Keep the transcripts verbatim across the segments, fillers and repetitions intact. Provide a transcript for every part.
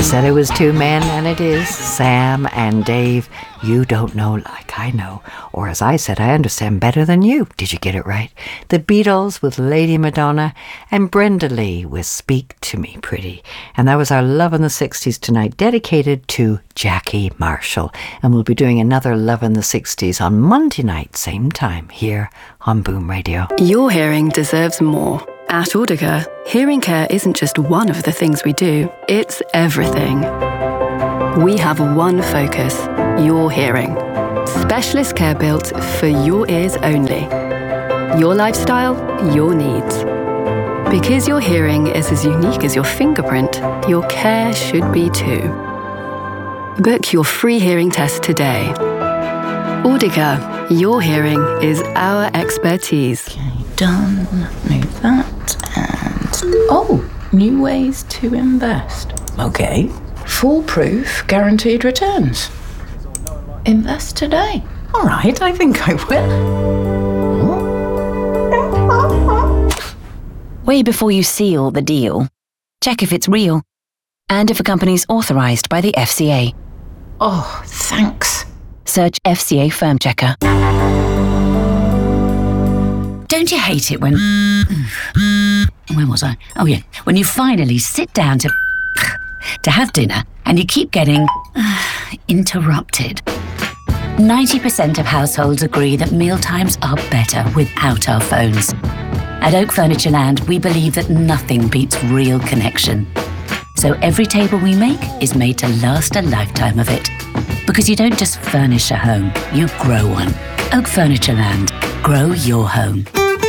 said it was two men, and it is Sam and Dave. You don't know like I know. Or as I said, I understand better than you. Did you get it right? The Beatles with Lady Madonna and Brenda Lee with Speak to Me Pretty. And that was our Love in the sixties tonight, dedicated to Jackie Marshall. And we'll be doing another Love in the sixties on Monday night, same time, here on Boom Radio. Your hearing deserves more. At Audica, hearing care isn't just one of the things we do, it's everything. We have one focus, your hearing. Specialist care built for your ears only. Your lifestyle, your needs. Because your hearing is as unique as your fingerprint, your care should be too. Book your free hearing test today. Audica, your hearing is our expertise. Okay, done. Move that. And... oh, new ways to invest. Okay. Foolproof guaranteed returns. Invest today. All right, I think I will. Way before you seal the deal, check if it's real and if a company's authorized by the F C A. Oh, thanks. Search F C A Firm Checker. Don't you hate it when... Where was I? Oh, yeah. When you finally sit down to... to have dinner and you keep getting... interrupted. ninety percent of households agree that mealtimes are better without our phones. At Oak Furniture Land, we believe that nothing beats real connection. So every table we make is made to last a lifetime of it. Because you don't just furnish a home, you grow one. Oak Furniture Land. Grow your home.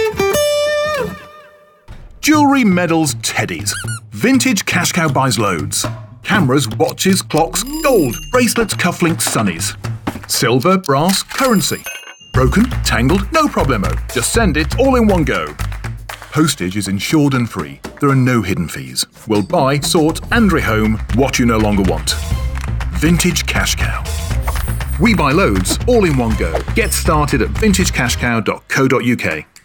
Jewellery, medals, teddies. Vintage Cash Cow buys loads. Cameras, watches, clocks, gold, bracelets, cufflinks, sunnies. Silver, brass, currency. Broken, tangled, no problemo. Just send it all in one go. Postage is insured and free. There are no hidden fees. We'll buy, sort and rehome what you no longer want. Vintage Cash Cow. We buy loads all in one go. Get started at vintage cash cow dot co dot uk.